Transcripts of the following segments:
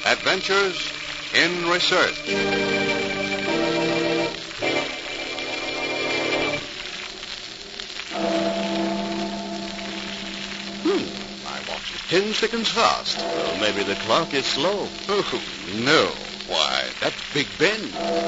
Adventures in Research. My watch is 10 seconds fast. Well, maybe the clock is slow. Oh, no. Why, that's Big Ben.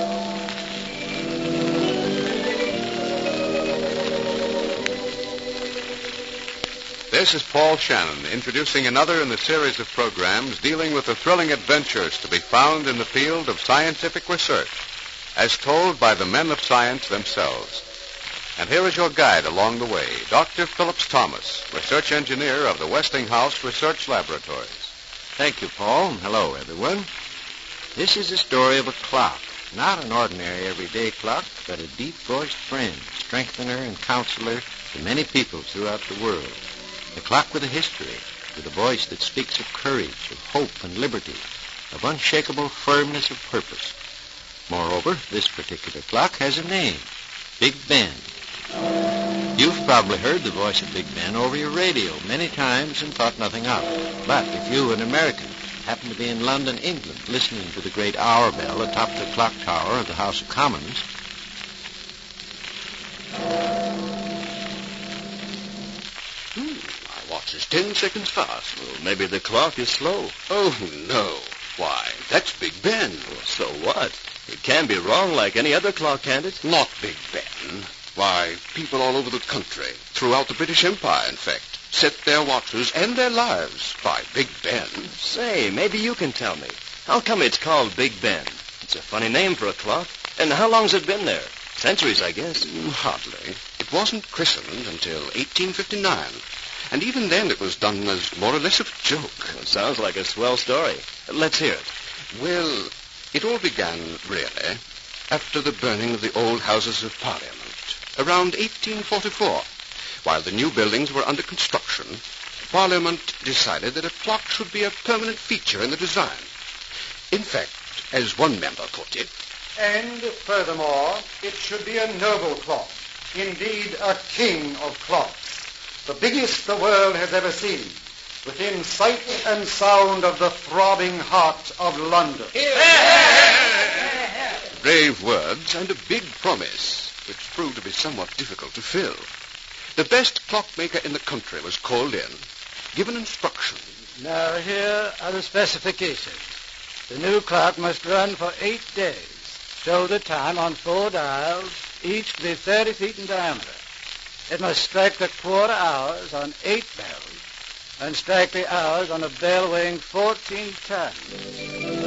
This is Paul Shannon, introducing another in the series of programs dealing with the thrilling adventures to be found in the field of scientific research, as told by the men of science themselves. And here is your guide along the way, Dr. Phillips Thomas, research engineer of the Westinghouse Research Laboratories. Thank you, Paul. Hello, everyone. This is the story of a clock, not an ordinary everyday clock, but a deep-voiced friend, strengthener, and counselor to many people throughout the world. A clock with a history, with a voice that speaks of courage, of hope and liberty, of unshakable firmness of purpose. Moreover, this particular clock has a name, Big Ben. You've probably heard the voice of Big Ben over your radio many times and thought nothing of it. But if you, an American, happen to be in London, England, listening to the great hour bell atop the clock tower of the House of Commons, My watch is 10 seconds fast. Well, maybe the clock is slow. Oh, no. Why, that's Big Ben. Well, so what? It can be wrong like any other clock, can't it? Not Big Ben. Why, people all over the country, throughout the British Empire, in fact, set their watches and their lives by Big Ben. Say, maybe you can tell me. How come it's called Big Ben? It's a funny name for a clock. And how long's it been there? Centuries, I guess. Hardly. It wasn't christened until 1859. And even then it was done as more or less of a joke. Well, sounds like a swell story. Let's hear it. Well, it all began, really, after the burning of the old Houses of Parliament, around 1844. While the new buildings were under construction, Parliament decided that a clock should be a permanent feature in the design. In fact, as one member put it, and furthermore, it should be a noble clock, indeed a king of clocks, the biggest the world has ever seen, within sight and sound of the throbbing heart of London. Brave words and a big promise, which proved to be somewhat difficult to fill. The best clockmaker in the country was called in, given instructions. Now, here are the specifications. The new clock must run for 8 days, show the time on 4 dials, each to be 30 feet in diameter. It must strike the quarter hours on 8 bells, and strike the hours on a bell weighing 14 tons.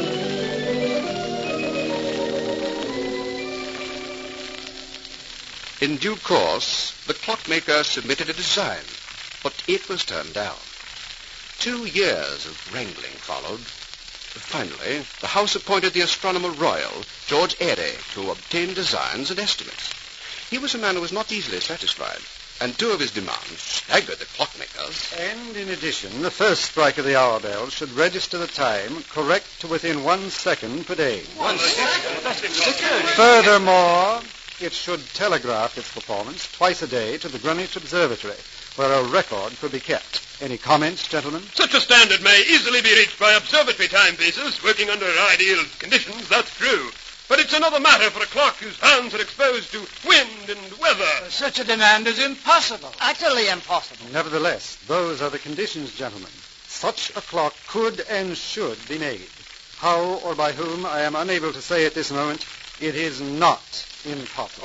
In due course, the clockmaker submitted a design, but it was turned down. 2 years of wrangling followed. Finally, the House appointed the Astronomer Royal, George Airy, to obtain designs and estimates. He was a man who was not easily satisfied, and 2 of his demands staggered the clockmakers. And in addition, the first strike of the hour bell should register the time correct to within 1 second per day. 1 second? Furthermore, it should telegraph its performance twice a day to the Greenwich Observatory, where a record could be kept. Any comments, gentlemen? Such a standard may easily be reached by observatory timepieces working under ideal conditions, that's true. But it's another matter for a clock whose hands are exposed to wind and weather. Such a demand is impossible. Utterly impossible. Nevertheless, those are the conditions, gentlemen. Such a clock could and should be made. How or by whom, I am unable to say at this moment. It is not impossible.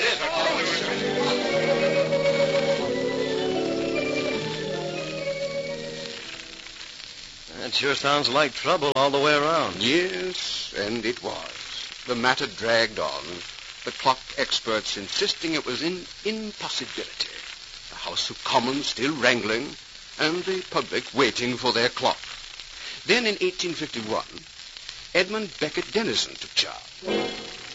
That sure sounds like trouble all the way around. Yes, and it was. The matter dragged on, the clock experts insisting it was an impossibility, the House of Commons still wrangling, and the public waiting for their clock. Then in 1851, Edmund Beckett Dennison took charge.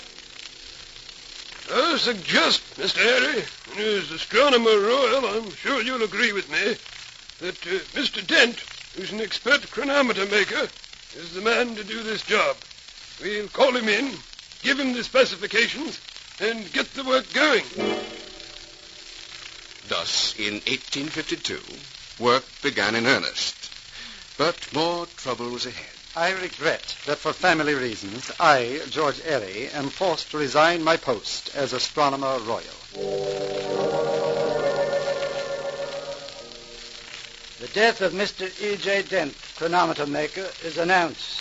I suggest, Mr. Airy, and as Astronomer Royal, I'm sure you'll agree with me, that Mr. Dent, who's an expert chronometer maker, is the man to do this job. We'll call him in, give him the specifications, and get the work going. Thus, in 1852, work began in earnest. But more trouble was ahead. I regret that for family reasons, I, George Airy, am forced to resign my post as Astronomer Royal. The death of Mr. E.J. Dent, chronometer maker, is announced.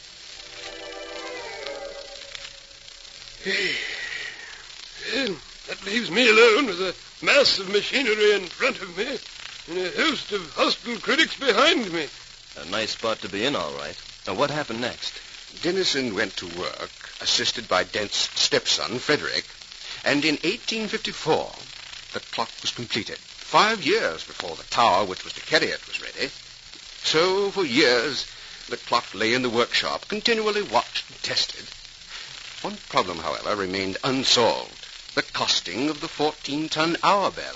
Well, that leaves me alone with a mass of machinery in front of me and a host of hostile critics behind me. A nice spot to be in, all right. Now, what happened next? Dennison went to work, assisted by Dent's stepson, Frederick, and in 1854, the clock was completed, 5 years before the tower which was to carry it was ready. So, for years, the clock lay in the workshop, continually watched and tested. One problem, however, remained unsolved: the costing of the 14-ton hour bell.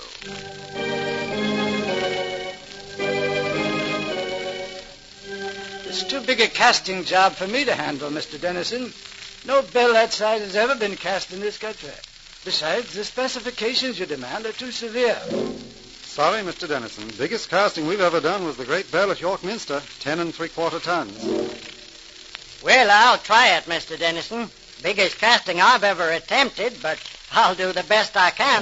It's too big a casting job for me to handle, Mr. Dennison. No bell that size has ever been cast in this country. Besides, the specifications you demand are too severe. Sorry, Mr. Dennison. Biggest casting we've ever done was the great bell at York Minster, 10 3/4 tons. Well, I'll try it, Mr. Dennison. Biggest casting I've ever attempted, but I'll do the best I can.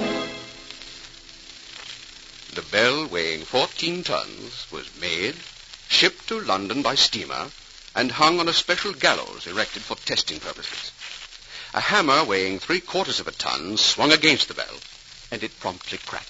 The bell, weighing 14 tons, was made, shipped to London by steamer, and hung on a special gallows erected for testing purposes. A hammer weighing 3/4 of a ton swung against the bell, and it promptly cracked.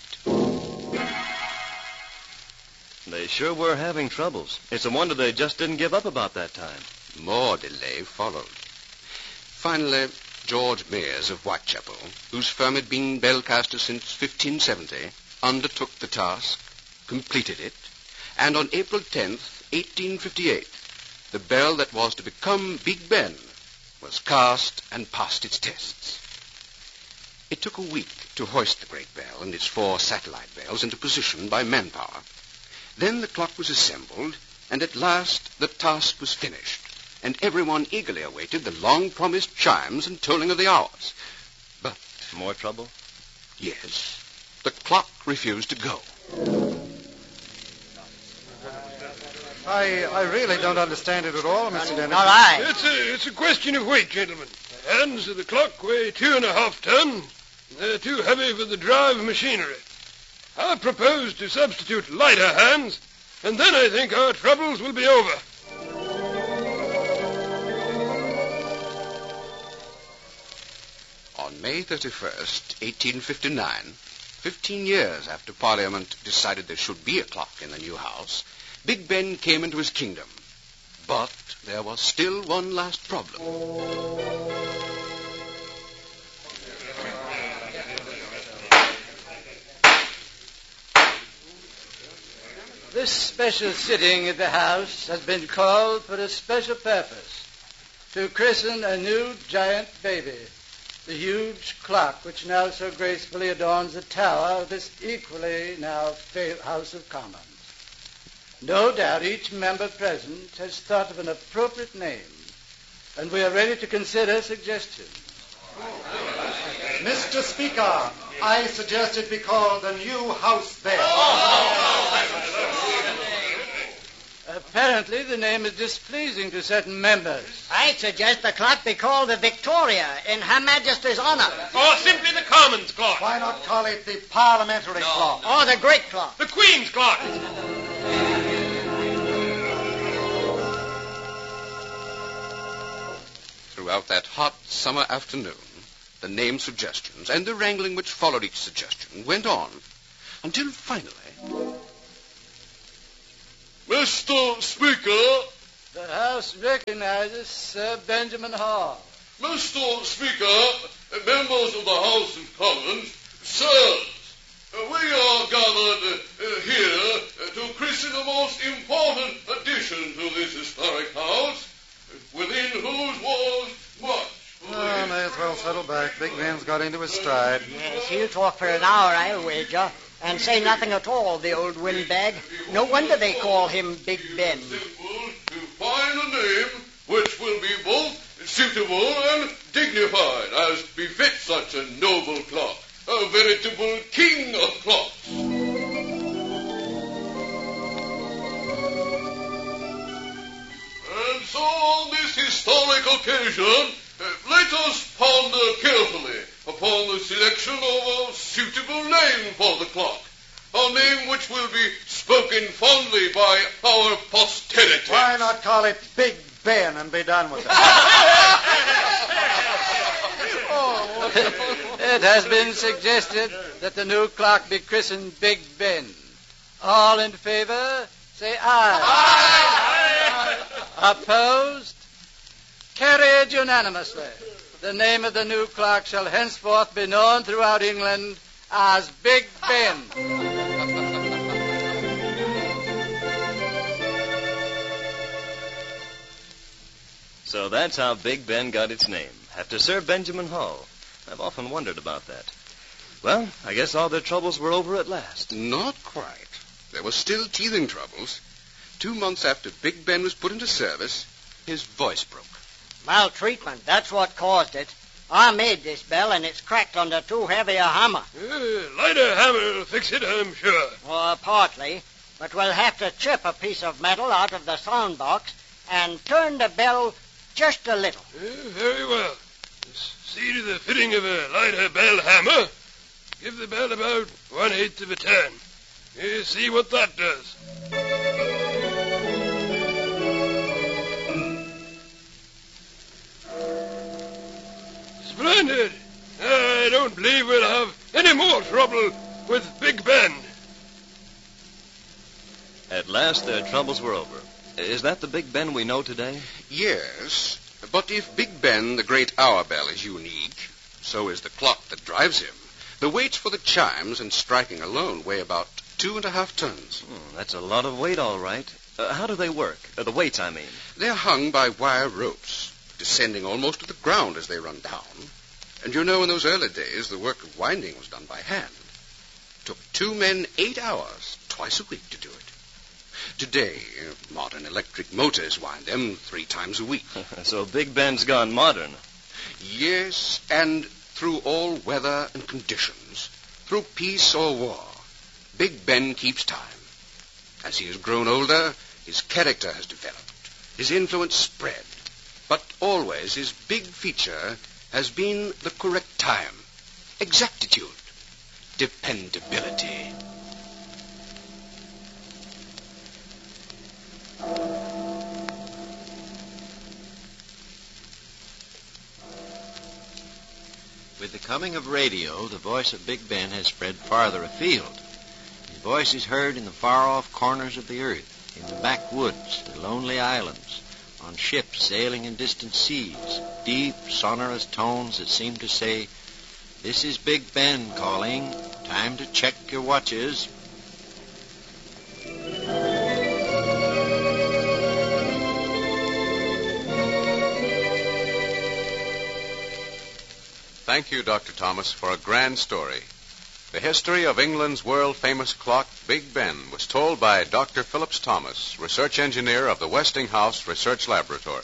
They sure were having troubles. It's a wonder they just didn't give up about that time. More delay followed. Finally, George Mears of Whitechapel, whose firm had been bellcaster since 1570, undertook the task, completed it, and on April 10th, 1858, the bell that was to become Big Ben was cast and passed its tests. It took a week to hoist the great bell and its 4 satellite bells into position by manpower. Then the clock was assembled, and at last the task was finished, and everyone eagerly awaited the long-promised chimes and tolling of the hours. But... More trouble? Yes, the clock refused to go. I really don't understand it at all, Mr. Dennison. All right. It's a question of weight, gentlemen. The hands of the clock weigh 2.5 tons. They're too heavy for the drive machinery. I propose to substitute lighter hands, and then I think our troubles will be over. On May 31st, 1859, 15 years after Parliament decided there should be a clock in the new house, Big Ben came into his kingdom. But there was still one last problem. This special sitting at the house has been called for a special purpose: to christen a new giant baby, the huge clock which now so gracefully adorns the tower of this equally now fair House of Commons. No doubt each member present has thought of an appropriate name, and we are ready to consider suggestions. Mr. Speaker, I suggest it be called the New House Bell. Apparently the name is displeasing to certain members. I suggest the clock be called the Victoria in Her Majesty's honor. Or simply the Commons clock. Why not call it the Parliamentary Clock? Or the Great Clock. The Queen's clock. Throughout that hot summer afternoon, the name suggestions and the wrangling which followed each suggestion went on, until finally... Mr. Speaker. The House recognizes Sir Benjamin Hall. Mr. Speaker, members of the House of Commons, sirs, we are gathered here to christen the most important addition to this historic house, within whose walls much... Oh, may as well settle back. Big Ben's got into his stride. Yes, he'll talk for an hour, I'll wager, and say nothing at all, the old windbag. No wonder they call him Big Ben. Simple to find a name which will be both suitable and dignified, as befits such a noble clock, a veritable king of clocks. And so occasion, let us ponder carefully upon the selection of a suitable name for the clock. A name which will be spoken fondly by our posterity. Why not call it Big Ben and be done with it? It has been suggested that the new clock be christened Big Ben. All in favor, say aye. Aye. Opposed? Carried unanimously. The name of the new clock shall henceforth be known throughout England as Big Ben. So that's how Big Ben got its name, after Sir Benjamin Hull. I've often wondered about that. Well, I guess all their troubles were over at last. Not quite. There were still teething troubles. 2 months after Big Ben was put into service, his voice broke. Maltreatment, that's what caused it. I made this bell, and it's cracked under too heavy a hammer. Lighter hammer will fix it, I'm sure. Partly, but we'll have to chip a piece of metal out of the sound box and turn the bell just a little. Very well. See to the fitting of a lighter bell hammer. Give the bell about 1/8 of a turn. See what that does. Splendid. I don't believe we'll have any more trouble with Big Ben. At last their troubles were over. Is that the Big Ben we know today? Yes, but if Big Ben, the great hour bell, is unique, so is the clock that drives him. The weights for the chimes and striking alone weigh about 2.5 tons. That's a lot of weight, all right. How do they work? The weights, I mean. They're hung by wire ropes, descending almost to the ground as they run down. And you know, in those early days, the work of winding was done by hand. It took 2 men 8 hours, twice a week, to do it. Today, modern electric motors wind them 3 times a week. So Big Ben's gone modern. Yes, and through all weather and conditions, through peace or war, Big Ben keeps time. As he has grown older, his character has developed, his influence spread. But always his big feature has been the correct time, exactitude, dependability. With the coming of radio, the voice of Big Ben has spread farther afield. His voice is heard in the far-off corners of the earth, in the backwoods, the lonely islands, on ships sailing in distant seas, deep, sonorous tones that seem to say, "This is Big Ben calling. Time to check your watches." Thank you, Dr. Thomas, for a grand story. The history of England's world-famous clock, Big Ben, was told by Dr. Phillips Thomas, research engineer of the Westinghouse Research Laboratory.